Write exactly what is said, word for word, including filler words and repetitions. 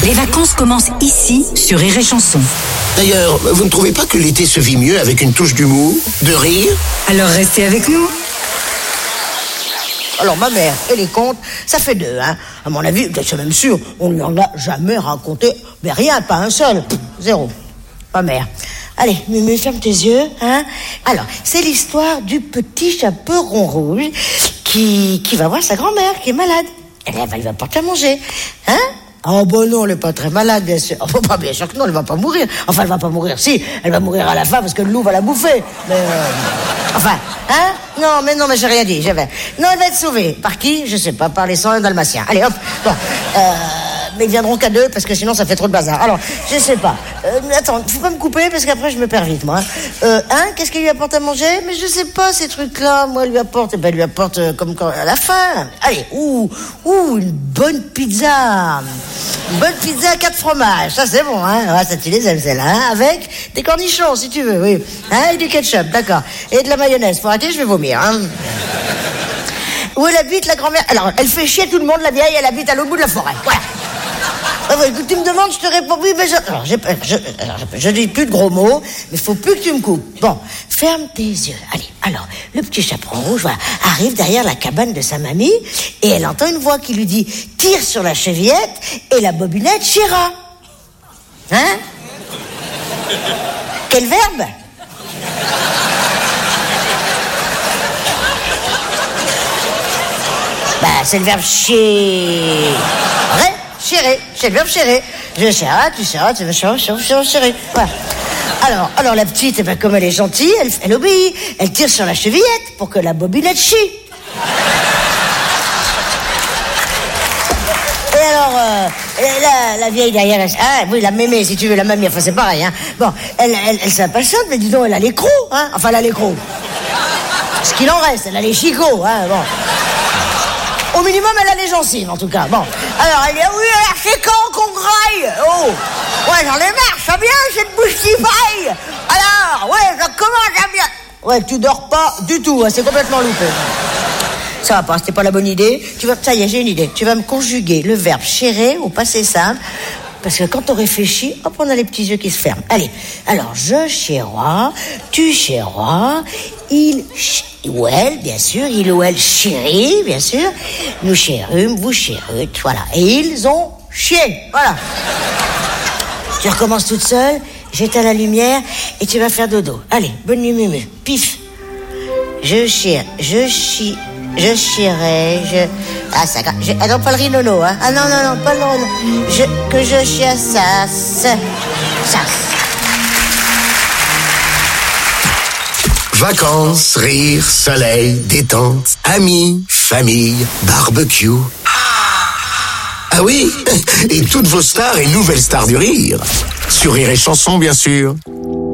Les vacances commencent ici, sur Rire et Chanson. D'ailleurs, vous ne trouvez pas que l'été se vit mieux avec une touche d'humour, de rire? Alors restez avec nous. Alors ma mère et les contes, ça fait deux, hein. À mon avis, c'est même sûr, on ne lui en a jamais raconté, mais rien, pas un seul, Pff, zéro. Ma mère. Allez, Mumu, ferme tes yeux, hein. Alors, c'est l'histoire du petit chaperon rouge qui, qui va voir sa grand-mère qui est malade. Elle, elle va lui apporter à manger, hein. Oh bon non, elle est pas très malade, bien sûr. Oh, bah, bien sûr que non, elle va pas mourir. Enfin, elle va pas mourir, si, elle va mourir à la fin parce que le loup va la bouffer. Mais euh... enfin, hein? Non, mais non, mais j'ai rien dit, j'avais. Non, elle va être sauvée. Par qui? Je sais pas, par les cent dalmatiens. Allez, hop, bon. Euh... Mais ils viendront qu'à deux parce que sinon ça fait trop de bazar. Alors, je sais pas. Euh, attends, faut pas me couper parce qu'après je me perds vite, moi. Euh, hein, qu'est-ce qu'il lui apporte à manger? Mais je sais pas ces trucs-là. Moi, elle lui apporte, eh ben, elle lui apporte euh, comme quand, à la fin. Allez, ouh, ouh, une bonne pizza. Une bonne pizza à quatre fromages. Ça, c'est bon, hein. Ouais, ça, tu les aimes, celle-là, hein. Avec des cornichons, si tu veux, oui. Hein, et du ketchup, d'accord. Et de la mayonnaise. Faut arrêter, je vais vomir, hein. Où elle habite, la grand-mère? Alors, elle fait chier tout le monde, la vieille, elle habite à l'autre bout de la forêt. Voilà. Ah, écoute, tu me demandes, je te réponds oui, mais je... Alors, j'ai, je, alors, je dis plus de gros mots, mais faut plus que tu me coupes. Bon, ferme tes yeux. Allez, alors, le petit chaperon rouge, voilà, arrive derrière la cabane de sa mamie, et elle entend une voix qui lui dit « Tire sur la chevillette, et la bobinette chira. » Hein? Quel verbe? Bah, c'est le verbe chier. Vrai? Chérer, c'est le verbe chérer. Je chéra, tu chéras, tu veux chérer, chérer, chérer. Voilà. Alors, alors la petite, eh ben, comme elle est gentille, elle, elle obéit. Elle tire sur la chevillette pour que la bobinette chie. Et alors, euh, la, la vieille derrière, elle, ah oui, la mémé, si tu veux, la mamie, enfin c'est pareil, hein. Bon, elle, elle, elle s'impatiente, mais dis donc, elle a les crocs, hein. Enfin, elle a les crocs. Ce qu'il en reste, elle a les chicots, hein, bon. Au minimum, elle a les gencives, en tout cas. Bon. Alors, elle dit, oui, alors, c'est quand qu'on graille? Oh. Ouais, j'en ai marre, ça vient, cette bouche qui faille. Alors, ouais, ça commence à bien. Ouais, tu dors pas du tout, hein, c'est complètement loupé. Ça va pas, c'était pas la bonne idée. Tu vas, ça y est, j'ai une idée. Tu vas me conjuguer le verbe chérer au passé simple. Parce que quand on réfléchit, hop, on a les petits yeux qui se ferment. Allez, alors, je chérois, tu chérois, il ch... ou elle, bien sûr, il ou elle chérit, bien sûr, nous chérûmes, vous chérûtes, voilà. Et ils ont chié, voilà. Tu recommences toute seule, j'éteins la lumière et tu vas faire dodo. Allez, bonne nuit, Mumu, pif. Je chire, je chie, je chierai, je... Ah, ça... Je... Ah non, pas le rinono, hein. Ah non, non, non, pas le rinono. Je... Que je chiassasse. Ça. Vacances, rire, soleil, détente, amis, famille, barbecue. Ah oui, et toutes vos stars et nouvelles stars du rire. Sur Rire et Chanson, bien sûr.